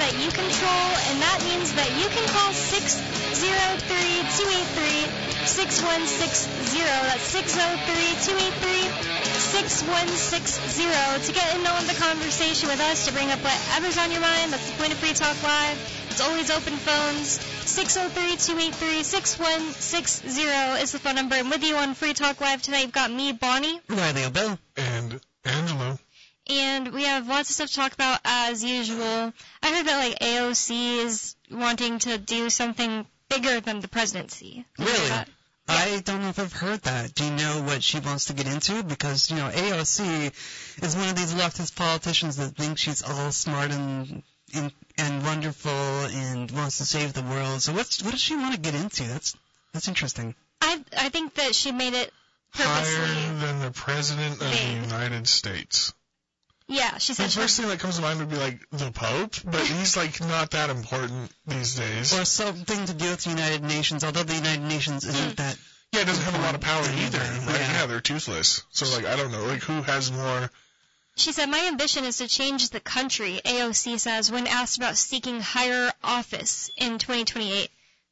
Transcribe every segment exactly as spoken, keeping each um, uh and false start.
that you control, and that means that you can call six oh three, two eight three, six one six zero. That's six oh three, two eight three, six one six zero to get in on the conversation with us, to bring up whatever's on your mind. That's the point of Free Talk Live. It's always open phones. six oh three, two eight three, six one six zero is the phone number. And with you on Free Talk Live tonight, you've got me, Bonnie. Riley O'Bill. And Angelo. And we have lots of stuff to talk about as usual. I heard that like A O C is wanting to do something bigger than the presidency. Really? Yeah. I don't know if I've heard that. Do you know what she wants to get into? Because, you know, A O C is one of these leftist politicians that thinks she's all smart and and, and wonderful and wants to save the world. So what's, what does she want to get into? That's that's interesting. I I think that she made it purposely higher than the President of vague. the United States. Yeah, she said The she first thing that comes to mind would be like the Pope, but he's like not that important these days. Or something to do with the United Nations, although the United Nations isn't that... Yeah, it doesn't have a lot of power either. Right? Yeah. Yeah, they're toothless. So like I don't know, like who has more... She said, my ambition is to change the country, A O C says, when asked about seeking higher office in twenty twenty-eight.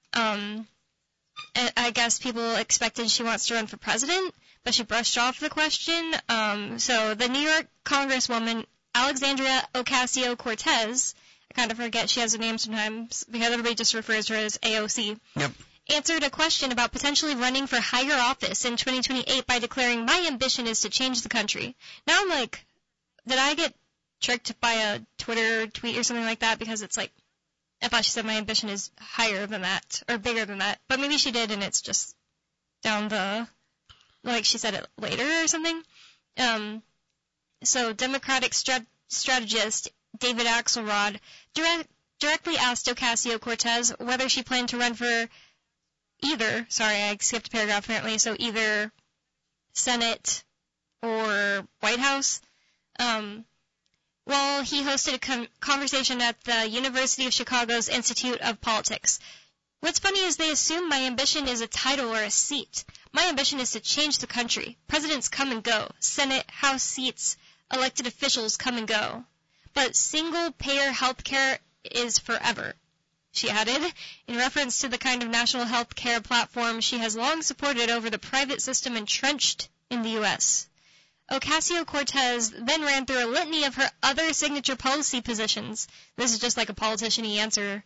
Um, and I guess people expected she wants to run for president, but she brushed off the question. Um, so the New York Congresswoman, Alexandria Ocasio-Cortez, I kind of forget she has a name sometimes because everybody just refers to her as A O C. Yep. Answered a question about potentially running for higher office in twenty twenty-eight by declaring, my ambition is to change the country. Now I'm like, did I get tricked by a Twitter tweet or something like that? Because it's like, I thought she said my ambition is higher than that, or bigger than that. But maybe she did, and it's just down the, like she said it later or something. Um, so Democratic strat- strategist David Axelrod direct, directly asked Ocasio-Cortez whether she planned to run for either, sorry, I skipped a paragraph apparently, so either Senate or White House. Um, well, he hosted a con- conversation at the University of Chicago's Institute of Politics. What's funny is they assume my ambition is a title or a seat. My ambition is to change the country. Presidents come and go. Senate, House seats, elected officials come and go. But single-payer health care is forever, she added, in reference to the kind of national health care platform she has long supported over the private system entrenched in the U S Ocasio-Cortez then ran through a litany of her other signature policy positions. This is just like a politician-y answer,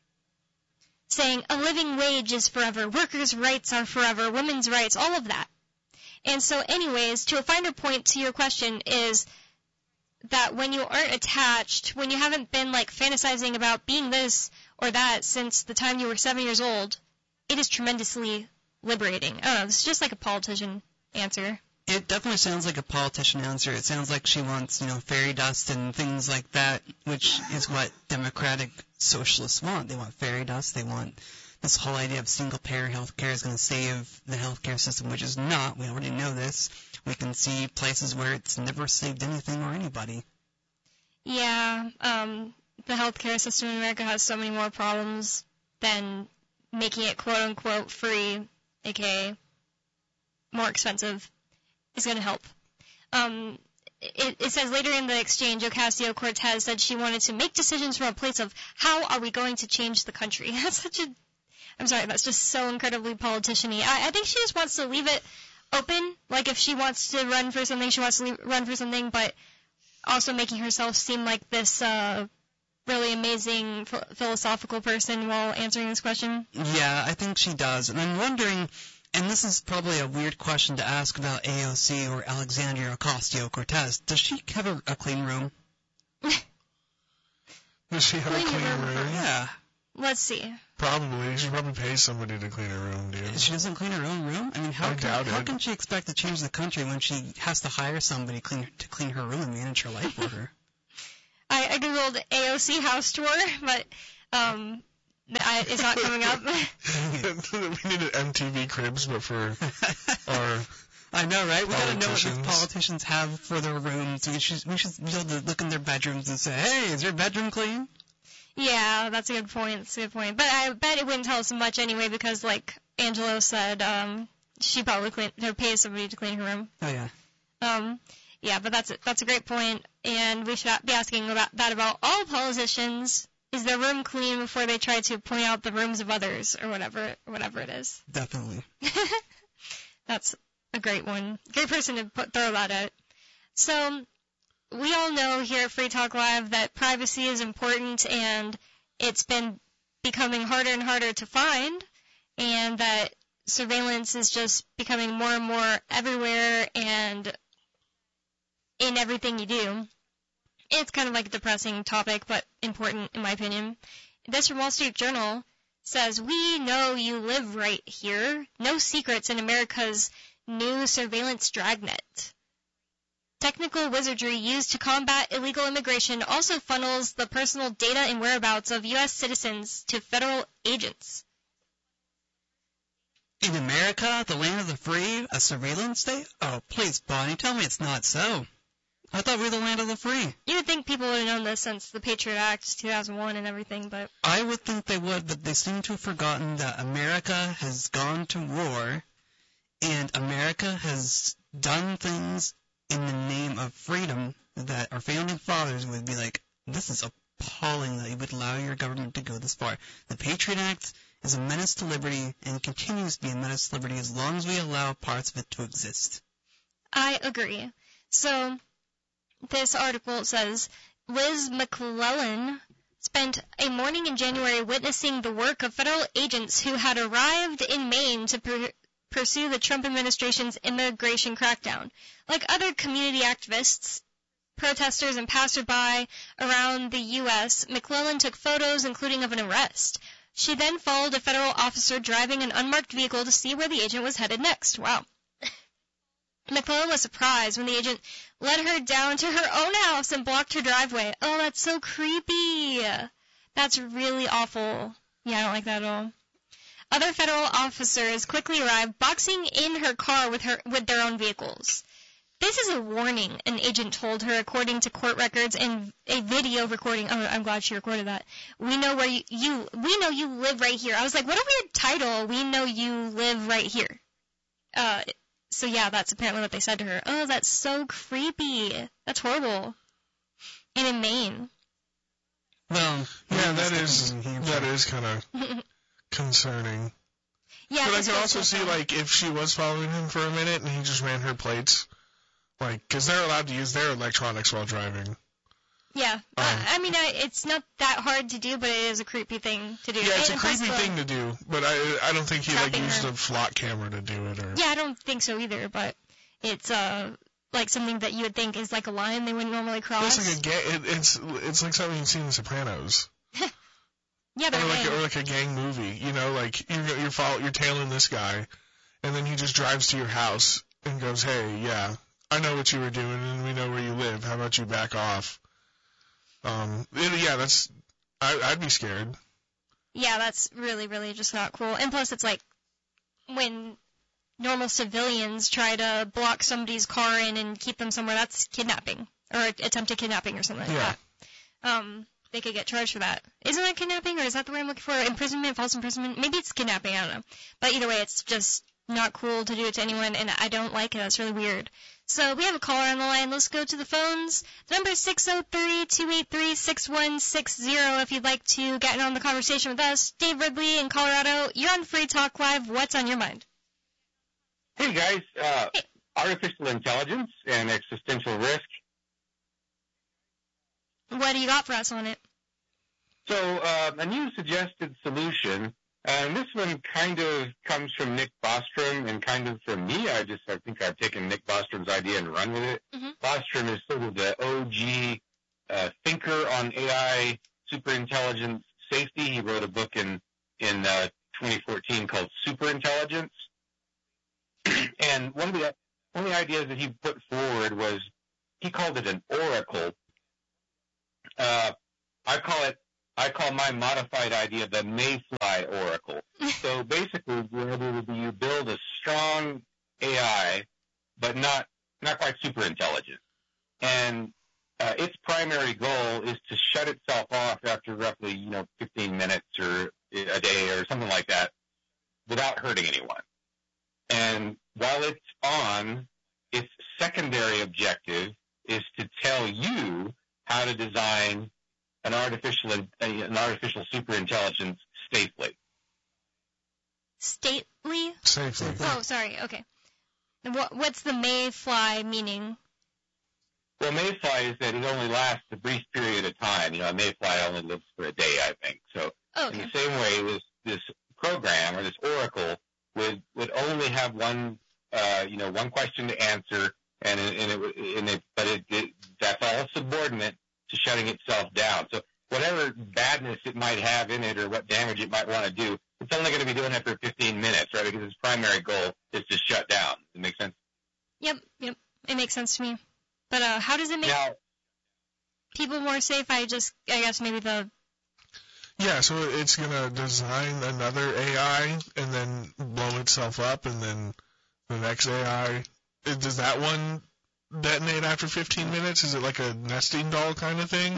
saying a living wage is forever, workers' rights are forever, women's rights, all of that. And so anyways, to a finer point to your question is that when you aren't attached, when you haven't been like fantasizing about being this or that since the time you were seven years old, it is tremendously liberating. I don't know, it's just like a politician answer. It definitely sounds like a politician answer. It sounds like she wants, you know, fairy dust and things like that, which is what democratic socialists want. They want fairy dust. They want this whole idea of single-payer health care is going to save the health care system, which is not. We already know this. We can see places where it's never saved anything or anybody. Yeah, um, the health care system in America has so many more problems than making it quote-unquote free, aka more expensive, is going to help. Um, it, it says later in the exchange, Ocasio-Cortez said she wanted to make decisions from a place of how are we going to change the country. That's such a, I'm sorry, that's just so incredibly politician-y. I, I think she just wants to leave it open. Like if she wants to run for something, she wants to leave, run for something, but also making herself seem like this uh, really amazing ph- philosophical person while answering this question. Yeah, I think she does. And I'm wondering, and this is probably a weird question to ask about A O C or Alexandria Ocasio-Cortez, does she have a, a clean room? Does she have Clean a clean room. room? Yeah. Let's see. Probably. She probably pays somebody to clean her room, dude. She doesn't clean her own room? I mean, how, I can, doubt how it. can she expect to change the country when she has to hire somebody clean, to clean her room and manage her life for her? I, I googled A O C house tour, but um, I, it's not coming up. We need an M T V Cribs, but for our... I know, right? We gotta know what these Politicians. politicians have for their rooms. We should, we should be able to look in their bedrooms and say, hey, is your bedroom clean? Yeah, that's a good point. That's a good point. But I bet it wouldn't tell us much anyway because, like Angelo said, um, she probably clean, or pays somebody to clean her room. Oh, yeah. Um, yeah, but that's a, that's a great point, and we should be asking about that about all politicians is their room clean before they try to point out the rooms of others or whatever, whatever it is. Definitely. That's a great one. Great person to put, throw that at. So, we all know here at Free Talk Live that privacy is important and it's been becoming harder and harder to find, and that surveillance is just becoming more and more everywhere and in everything you do. It's kind of like a depressing topic, but important in my opinion. This from Wall Street Journal says, "We know you live right here. No secrets in America's new surveillance dragnet. Technical wizardry used to combat illegal immigration also funnels the personal data and whereabouts of U S citizens to federal agents." In America, the land of the free, a surveillance state? Oh, please, Bonnie, tell me it's not so. I thought we were the land of the free. You would think people would have known this since the Patriot Act, two thousand one, and everything, but... I would think they would, but they seem to have forgotten that America has gone to war, and America has done things in the name of freedom that our founding fathers would be like, this is appalling that you would allow your government to go this far. The Patriot Act is a menace to liberty and continues to be a menace to liberty as long as we allow parts of it to exist. I agree. So, this article says, Liz McClellan spent a morning in January witnessing the work of federal agents who had arrived in Maine to per- pursue the Trump administration's immigration crackdown. Like other community activists, protesters, and passerby around the U S, McClellan took photos, including of an arrest. She then followed a federal officer driving an unmarked vehicle to see where the agent was headed next. Wow. McClellan was surprised when the agent led her down to her own house and blocked her driveway. Oh, that's so creepy. That's really awful. Yeah, I don't like that at all. Other federal officers quickly arrived, boxing in her car with her with their own vehicles. This is a warning, an agent told her, according to court records and a video recording. Oh, I'm glad she recorded that. We know where you, you we know you live right here. I was like, what a weird title. We know you live right here. Uh, so yeah, that's apparently what they said to her. Oh, that's so creepy. That's horrible. And in Maine. Well, yeah, that is that is kind of concerning. Yeah, but I can also see, like, if she was following him for a minute and he just ran her plates, like, because they're allowed to use their electronics while driving. Yeah. Um, uh, I mean, I, it's not that hard to do, but it is a creepy thing to do. Yeah, it's and a creepy the, thing to do, but I I don't think he, like, used her. a flock camera to do it. Or... Yeah, I don't think so either, but it's, uh... like something that you would think is like a line they wouldn't normally cross. It's like a ga- it, it's it's like something you see in The Sopranos. Yeah, but or like a, or like a gang movie, you know, like you're you're follow, you're tailing this guy, and then he just drives to your house and goes, "Hey, yeah, I know what you were doing, and we know where you live. How about you back off?" Um, it, yeah, that's I, I'd be scared. Yeah, that's really really just not cool. And plus, it's like when normal civilians try to block somebody's car in and keep them somewhere, that's kidnapping or attempted kidnapping or something like yeah. that. Um, they could get charged for that. Isn't that kidnapping, or is that the word I'm looking for? Imprisonment, false imprisonment? Maybe it's kidnapping, I don't know. But either way, it's just not cool to do it to anyone, and I don't like it. That's really weird. So we have a caller on the line. Let's go to the phones. The number is six oh three, two eight three, six one six zero if you'd like to get in on the conversation with us. Dave Ridley in Colorado, you're on Free Talk Live. What's on your mind? Hey, guys. Uh, hey. Artificial intelligence and existential risk. What do you got for us on it? So, uh, a new suggested solution, uh, and this one kind of comes from Nick Bostrom and kind of from me. I just, I think I've taken Nick Bostrom's idea and run with it. Mm-hmm. Bostrom is sort of the O G uh, thinker on A I superintelligence safety. He wrote a book in, in uh, twenty fourteen called Superintelligence. And one of the one of the ideas that he put forward was, he called it an oracle. Uh, I call it, I call my modified idea the Mayfly oracle. So basically, the idea would be you build a strong A I, but not not quite super intelligent. And uh, its primary goal is to shut itself off after roughly, you know, fifteen minutes or a day or something like that, without hurting anyone. And while it's on, its secondary objective is to tell you how to design an artificial an artificial superintelligence safely. Stately? Safely. Oh, sorry. Okay. What, what's the mayfly meaning? Well, mayfly is that it only lasts a brief period of time. You know, a mayfly only lives for a day, I think. So Oh, in okay. the same way, this this program or this oracle would would only have one, uh, you know, one question to answer, and it, and it, would- and it but it, it that's all subordinate to shutting itself down. So whatever badness it might have in it or what damage it might want to do, it's only going to be doing it for fifteen minutes, right? Because its primary goal is to shut down. Does it make sense? Yep, yep. It makes sense to me. But uh, how does it make Now, people more safe? I just, I guess maybe the, Yeah, so it's going to design another A I and then blow itself up, and then the next A I, uh, does that one detonate after fifteen minutes? Is it like a nesting doll kind of thing?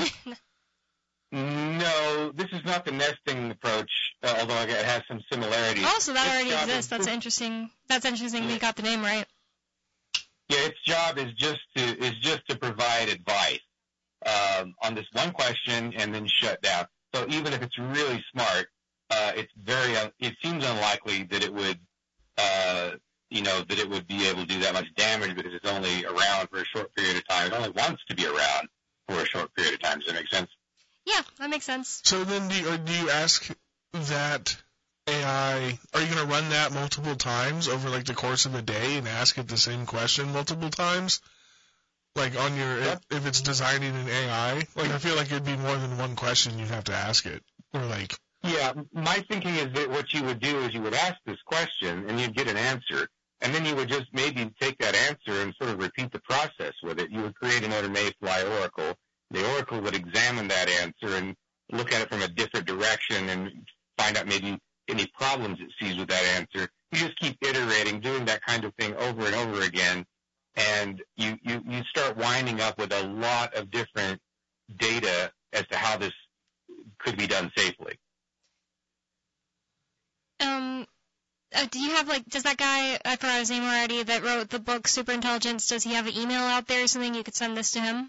no, this is not the nesting approach, uh, although it has some similarities. oh, so that Its already job exists. is- That's interesting. That's interesting we got the name right. Yeah, its job is just to is just to provide advice um, on this one question and then shut down. So even if it's really smart, uh, it's very un- it seems unlikely that it would uh, you know that it would be able to do that much damage because it's only around for a short period of time. It only wants to be around for a short period of time. Does that make sense? Yeah, that makes sense. So then do you, or do you ask that A I, are you going to run that multiple times over like the course of a day and ask it the same question multiple times? Like on your, if, if it's designing an A I, like I feel like it'd be more than one question you'd have to ask it. Or like, Yeah, my thinking is that what you would do is you would ask this question and you'd get an answer, and then you would just maybe take that answer and sort of repeat the process with it. You would create another mayfly oracle. The oracle would examine that answer and look at it from a different direction and find out maybe any problems it sees with that answer. You just keep iterating, doing that kind of thing over and over again, and you, you, you start winding up with a lot of different data as to how this could be done safely. Um, uh, do you have like, does that guy, I forgot his name already, that wrote the book Superintelligence, does he have an email out there or something you could send this to him?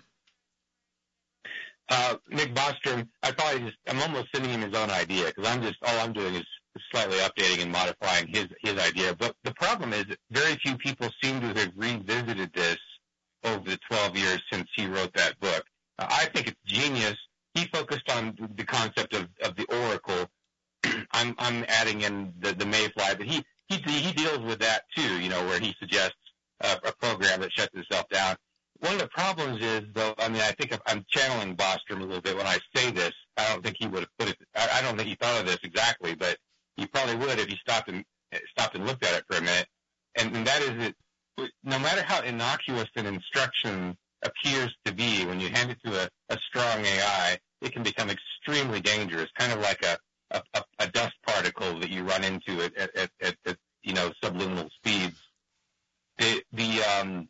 Uh, Nick Bostrom, I probably just, I'm almost sending him his own idea because I'm just, all I'm doing is slightly updating and modifying his, his idea. But the problem is that very few people seem to have revisited this over the twelve years since he wrote that book. Uh, I think it's genius. He focused on the concept of, of the oracle. I'm, I'm adding in the, the mayfly, but he, he, he deals with that too, you know, where he suggests a, a program that shuts itself down. One of the problems is, though, I mean, I think I'm channeling Bostrom a little bit when I say this. I don't think he would have put it, I, I don't think he thought of this exactly, but he probably would if he stopped and stopped and looked at it for a minute. And, and that is that no matter how innocuous an instruction appears to be, when you hand it to a, a strong A I, it can become extremely dangerous, kind of like a, a, a dust particle that you run into at, at, at, at, at you know, subliminal speeds. The, the, um,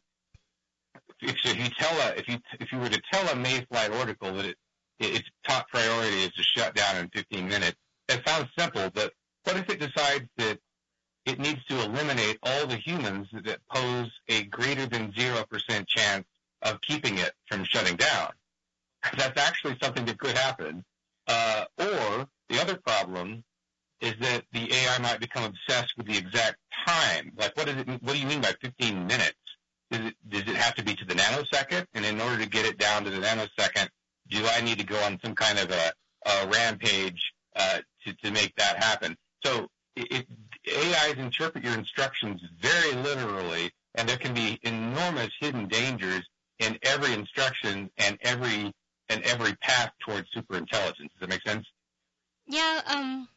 if you tell a, if you, if you were to tell a mayfly oracle that it, its top priority is to shut down in fifteen minutes, that sounds simple, but what if it decides that it needs to eliminate all the humans that pose a greater than zero percent chance of keeping it from shutting down? That's actually something that could happen. Uh, or the other problem is that the A I might become obsessed with the exact time. Like, what does it? What do you mean by fifteen minutes? Does it, does it have to be to the nanosecond? And in order to get it down to the nanosecond, do I need to go on some kind of a, a rampage uh, to, to make that happen? So it, A Is interpret your instructions very literally, and there can be enormous hidden dangers in every instruction and every and every path towards superintelligence. Does that make sense? Yeah, um,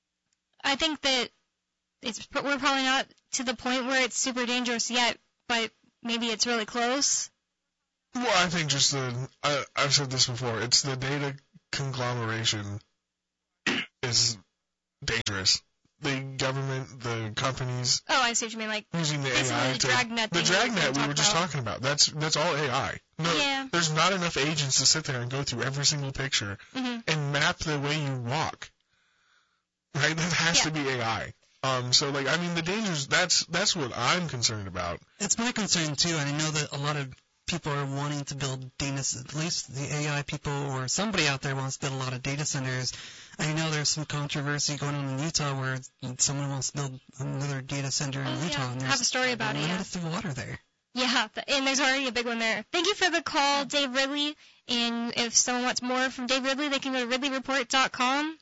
I think that it's we're probably not to the point where it's super dangerous yet, but maybe it's really close. well, I think just the, I, I've said this before, it's the data conglomeration is dangerous. The government, the companies Oh, I see what you mean. Like, using the basically A I the to, dragnet the thing we were dragnet we talking were just about. talking about. That's, that's all A I. No, Yeah. there's not enough agents to sit there and go through every single picture hmm and map the way you walk. Right? That has Yeah. to be A I. Um, so like, I mean, the dangers, that's, that's what I'm concerned about. It's my concern too, and I know that a lot of people are wanting to build data, at least the A I people or somebody out there wants to build a lot of data centers. I know there's some controversy going on in Utah where someone wants to build another data center in Oh, Utah. yeah. And I there's have a story about it, yeah. limited water there. Yeah, th- and there's already a big one there. Thank you for the call, Dave Ridley. And if someone wants more from Dave Ridley, they can go to ridley report dot com.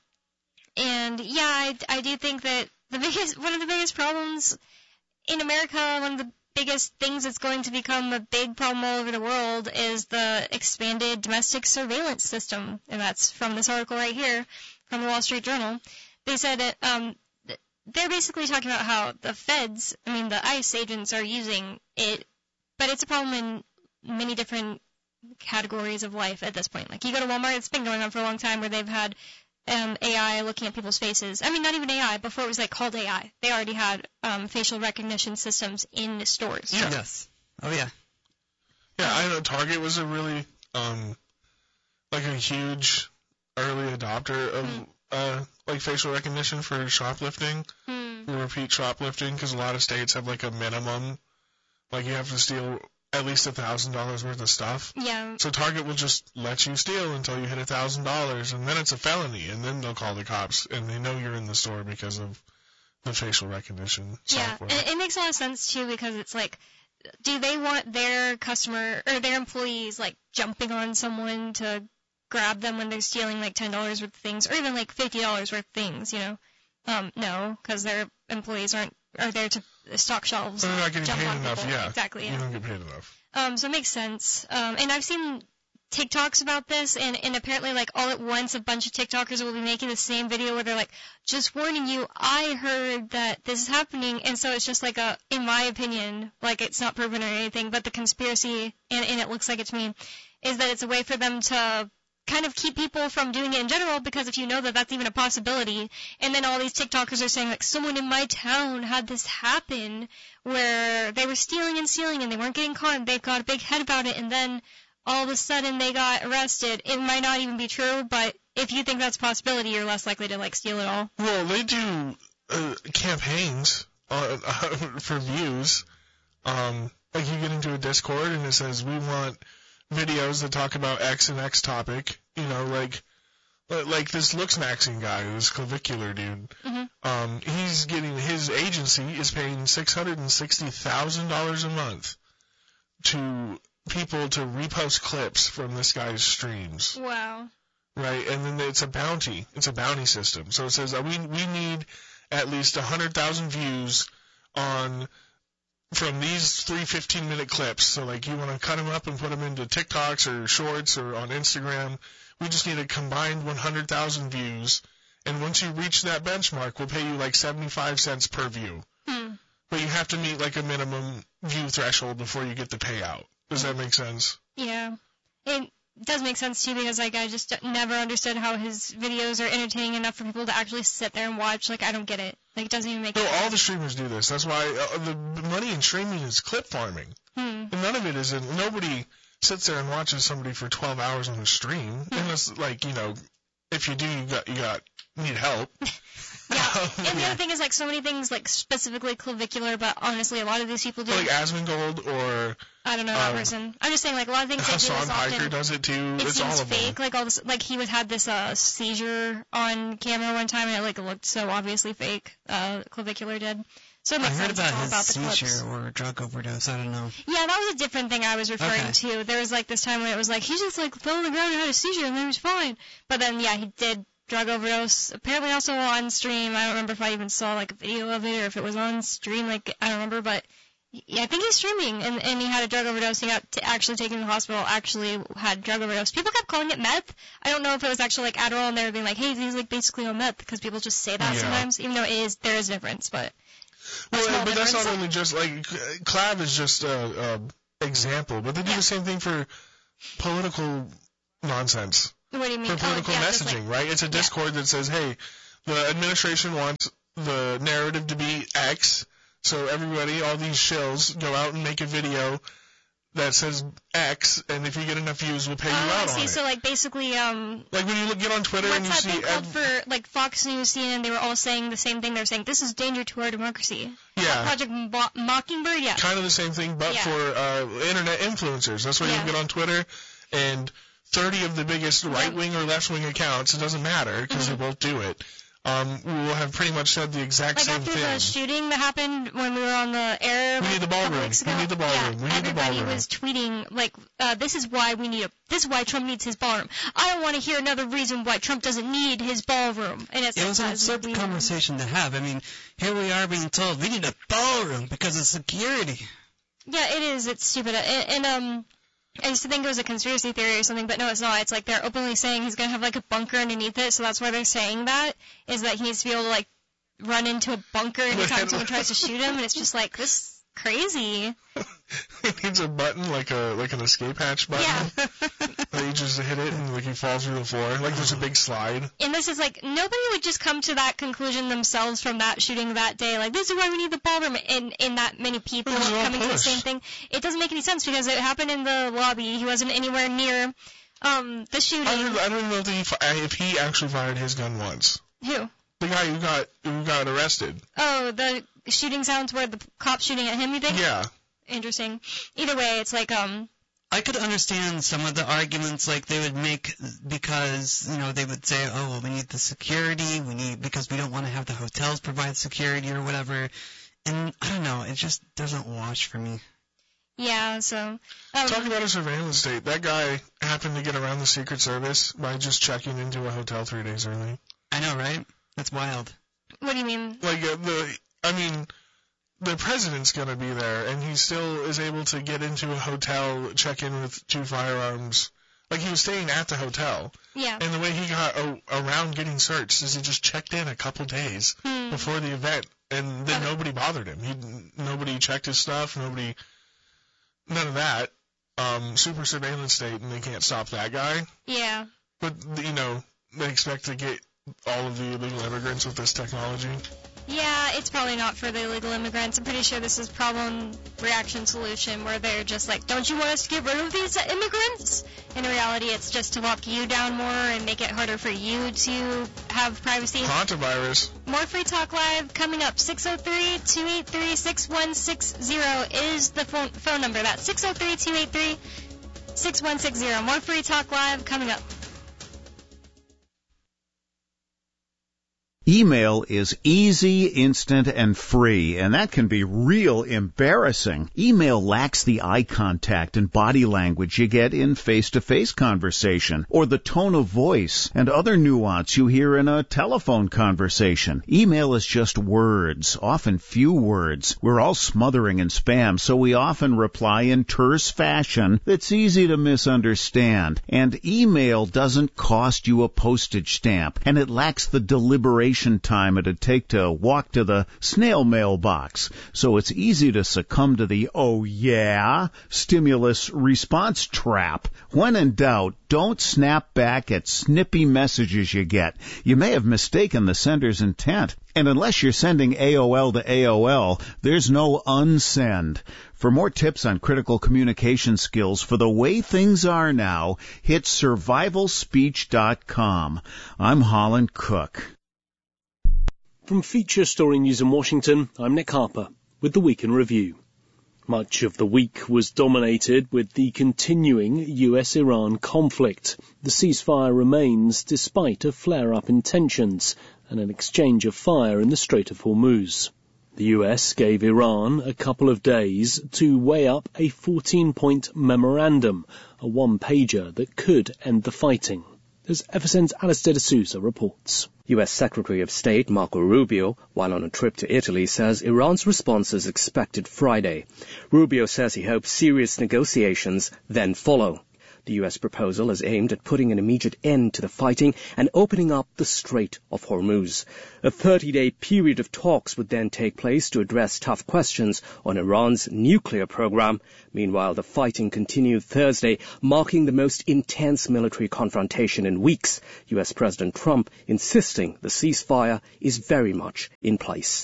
And yeah, I, I do think that the biggest, one of the biggest problems in America, one of the biggest things that's going to become a big problem all over the world is the expanded domestic surveillance system. And that's from this article right here from the Wall Street Journal. They said that um, th- they're basically talking about how the feds, I mean the ICE agents are using it, but it's a problem in many different categories of life at this point. Like you go to Walmart, it's been going on for a long time where they've had um, A I looking at people's faces. I mean, not even A I. Before it was like called A I. They already had um, facial recognition systems in the stores. Yeah. Yes. Oh, yeah. Yeah, I know Target was a really, um, like a huge early adopter of, Hmm. uh, like facial recognition for shoplifting, Hmm. for repeat shoplifting, because a lot of states have like a minimum, like you have to steal at least a thousand dollars worth of stuff. Yeah. So Target will just let you steal until you hit a thousand dollars, and then it's a felony, and then they'll call the cops, and they know you're in the store because of the facial recognition Yeah, software. and it makes a lot of sense too because it's like, do they want their customer or their employees like jumping on someone to grab them when they're stealing like ten dollars worth of things or even like fifty dollars worth of things? You know, um, no, because their employees aren't are there to stock shelves. They're not getting jump paid on enough, people. yeah. Exactly. You Yeah. don't get paid enough. Um, so it makes sense. Um, and I've seen TikToks about this, and, and apparently, like, all at once, a bunch of TikTokers will be making the same video where they're like, just warning you, I heard that this is happening, and so it's just like a, in my opinion, like, it's not proven or anything, but the conspiracy, and, and it looks like it's me, is that it's a way for them to kind of keep people from doing it in general, because if you know that that's even a possibility, and then all these TikTokers are saying, like, someone in my town had this happen, where they were stealing and stealing, and they weren't getting caught, and they got a big head about it, and then all of a sudden they got arrested. It might not even be true, but if you think that's a possibility, you're less likely to, like, steal it all. Well, they do uh, campaigns uh, for views. Um, like you get into a Discord and it says, we want videos that talk about X and X topic. You know, like like this looks maxing guy, this clavicular dude. Mm-hmm. Um, he's getting, his agency is paying six hundred sixty thousand dollars a month to people to repost clips from this guy's streams. Wow. Right, and then it's a bounty. It's a bounty system. So it says uh, we we need at least one hundred thousand views on from these three fifteen-minute clips. So like you want to cut them up and put them into TikToks or Shorts or on Instagram. We just need a combined one hundred thousand views. And once you reach that benchmark, we'll pay you like seventy-five cents per view. Hmm. But you have to meet like a minimum view threshold before you get the payout. Does that make sense? Yeah. It does make sense, too, because, like, I just never understood how his videos are entertaining enough for people to actually sit there and watch. Like, I don't get it. Like, it doesn't even make No, sense. all the streamers do this. That's why uh, the money in streaming is clip farming. Hmm. And none of it is in, nobody sits there and watches somebody for twelve hours on a stream. Unless, like, you know, if you do, you got, you got, need help. Yeah. And the other thing is, like, so many things, like, specifically clavicular, but honestly, a lot of these people do. Like Asmongold or I don't know that um, person. I'm just saying, like, a lot of things they do Hassan is Piker often. does it too. It it's all seems of fake, them. like all this, like he would had this uh seizure on camera one time, and it like looked so obviously fake. Uh, clavicular did. So it I makes heard sense about it's all his about the clips. seizure or drug overdose. I don't know. Yeah, that was a different thing I was referring Okay. to. There was like this time when it was like he just like fell on the ground and had a seizure and then he was fine. But then yeah, he did drug overdose. Apparently also on stream. I don't remember if I even saw like a video of it or if it was on stream. Like I don't remember, but. Yeah, I think he's streaming, and, and he had a drug overdose. He got t- actually taken to the hospital, actually had drug overdose. People kept calling it meth. I don't know if it was actually like Adderall, and they were being like, hey, he's like basically on meth, because people just say that Yeah. sometimes, even though it is, there is a difference, but. a Well, small but that's difference. not only just, like, Clav is just a, a example, but they do Yeah. the same thing for political nonsense. What do you mean? For political oh, yeah, just messaging, like, right? It's a Discord that says, hey, the administration wants the narrative to be X, so everybody, all these shills, go out and make a video that says X, and if you get enough views, we'll pay you oh, out I see. on it. So, like, basically, um... Like, when you look, get on Twitter and you what's that see... thing called ev- for, like, Fox News, C N N, they were all saying the same thing. They're saying, this is danger to our democracy. Yeah. Project Mo- Mockingbird, yeah. Kind of the same thing, but Yeah. for uh, internet influencers. That's where Yeah. you get on Twitter, and thirty of the biggest right-wing or left-wing accounts, it doesn't matter, because Mm-hmm. they both do it, um, will have pretty much said the exact Like same after thing. the shooting that happened when we were on the air, We like, need the a couple ballroom. weeks We ago, need the ballroom. yeah, We need the everybody ballroom. was tweeting like, uh, "This is why we need a. This is why Trump needs his ballroom. I don't want to hear another reason why Trump doesn't need his ballroom." And it's It like, was an guys, absurd we- conversation to have. I mean, here we are being told we need a ballroom because of security. Yeah, it is. It's stupid. And, and um, I used to think it was a conspiracy theory or something, but no, it's not. It's like they're openly saying he's gonna have like a bunker underneath it, so that's why they're saying that is that he needs to be able to like run into a bunker anytime someone tries to shoot him, and it's just like this is crazy. It needs a button, like a like an escape hatch button. Yeah. That you just hit it and like you fall through the floor. Like there's a big slide. And this is like, nobody would just come to that conclusion themselves from that shooting that day. Like, this is why we need the ballroom, and, and that many people It was all coming to the push. same thing. It doesn't make any sense because it happened in the lobby. He wasn't anywhere near um the shooting. I don't, I don't even know if he, fi- if he actually fired his gun once. Who? The guy who got who got arrested. Oh, the shooting sounds where the cop shooting at him, you think? Yeah. Interesting. Either way, it's like, um, I could understand some of the arguments like they would make because, you know, they would say, oh, well, we need the security, we need, because we don't want to have the hotels provide security or whatever. And I don't know, it just doesn't wash for me. yeah, so. Um, Talk about a surveillance state. That guy happened to get around the Secret Service by just checking into a hotel three days early. I know, right? That's wild. what do you mean? Like uh, the, I mean, the president's gonna be there, and he still is able to get into a hotel, check in with two firearms. Like he was staying at the hotel, Yeah. and the way he got a, around getting searched is he just checked in a couple days Hmm. before the event, and then Okay. nobody bothered him. He nobody checked his stuff. Nobody, none of that. Um, super surveillance state, and they can't stop that guy. Yeah. But you know, they expect to get all of the illegal immigrants with this technology. Yeah, it's probably not for the illegal immigrants. I'm pretty sure this is problem reaction solution where they're just like, don't you want us to get rid of these immigrants? In reality, it's just to lock you down more and make it harder for you to have privacy. Hantavirus. More Free Talk Live coming up. six oh three, two eight three, six one six zero is the phone, phone number. That's six oh three, two eight three, six one six zero. More Free Talk Live coming up. Email is easy, instant, and free, and that can be real embarrassing. Email lacks the eye contact and body language you get in face-to-face conversation, or the tone of voice and other nuance you hear in a telephone conversation. Email is just words, often few words. We're all smothering in spam, so we often reply in terse fashion that's easy to misunderstand. And email doesn't cost you a postage stamp, and it lacks the deliberation time it'd take to walk to the snail mail box. So it's easy to succumb to the oh yeah stimulus response trap. When in doubt, don't snap back at snippy messages you get. You may have mistaken the sender's intent. And unless you're sending A O L to A O L, there's no unsend. For more tips on critical communication skills for the way things are now, hit survival speech dot com. I'm Holland Cook. From Feature Story News in Washington, I'm Nick Harper with the Week in Review. Much of the week was dominated with the continuing U S Iran conflict. The ceasefire remains despite a flare-up in tensions and an exchange of fire in the Strait of Hormuz. The U S gave Iran a couple of days to weigh up a fourteen-point memorandum, a one-pager that could end the fighting. As F S N's Alistair D'Souza reports. U S Secretary of State Marco Rubio, while on a trip to Italy, says Iran's response is expected Friday. Rubio says he hopes serious negotiations then follow. The U S proposal is aimed at putting an immediate end to the fighting and opening up the Strait of Hormuz. A thirty-day period of talks would then take place to address tough questions on Iran's nuclear program. Meanwhile, the fighting continued Thursday, marking the most intense military confrontation in weeks. U S President Trump insisting the ceasefire is very much in place.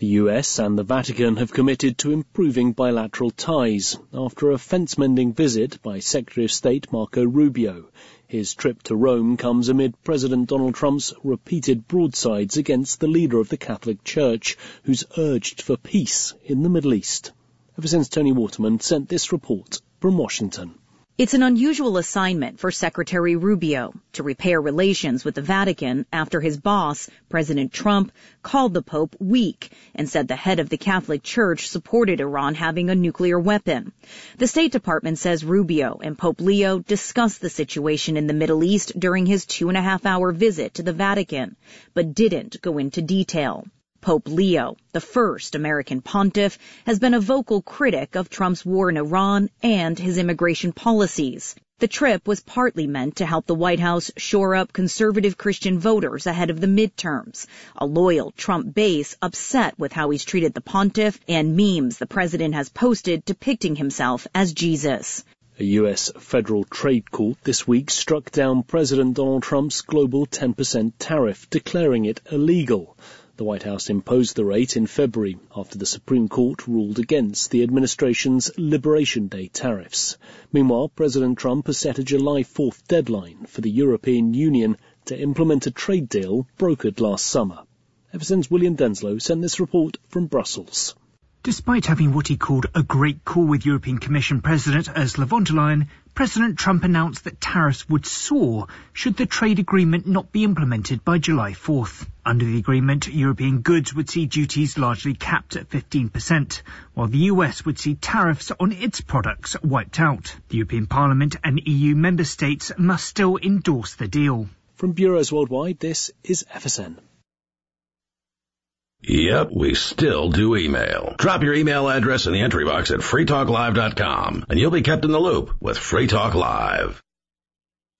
The U S and the Vatican have committed to improving bilateral ties after a fence-mending visit by Secretary of State Marco Rubio. His trip to Rome comes amid President Donald Trump's repeated broadsides against the leader of the Catholic Church, who's urged for peace in the Middle East. Ever since Tony Waterman sent this report from Washington. It's an unusual assignment for Secretary Rubio to repair relations with the Vatican after his boss, President Trump, called the Pope weak and said the head of the Catholic Church supported Iran having a nuclear weapon. The State Department says Rubio and Pope Leo discussed the situation in the Middle East during his two-and-a-half-hour visit to the Vatican, but didn't go into detail. Pope Leo, the first American pontiff, has been a vocal critic of Trump's war in Iran and his immigration policies. The trip was partly meant to help the White House shore up conservative Christian voters ahead of the midterms, a loyal Trump base upset with how he's treated the pontiff and memes the president has posted depicting himself as Jesus. A U S federal trade court this week struck down President Donald Trump's global ten percent tariff, declaring it illegal. The White House imposed the rate in February after the Supreme Court ruled against the administration's Liberation Day tariffs. Meanwhile, President Trump has set a July fourth deadline for the European Union to implement a trade deal brokered last summer. Ever since William Denslow sent this report from Brussels. Despite having what he called a great call with European Commission President Ursula von der Leyen, President Trump announced that tariffs would soar should the trade agreement not be implemented by July fourth. Under the agreement, European goods would see duties largely capped at fifteen percent, while the U S would see tariffs on its products wiped out. The European Parliament and E U member states must still endorse the deal. From Bureaus Worldwide, this is F S N. Yep, we still do email. Drop your email address in the entry box at free talk live dot com, and you'll be kept in the loop with Free Talk Live.